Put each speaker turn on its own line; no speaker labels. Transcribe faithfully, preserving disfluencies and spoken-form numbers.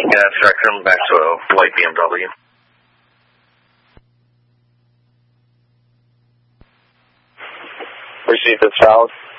Yeah, Spectrum, Maxwell, white B M W.
Received the south.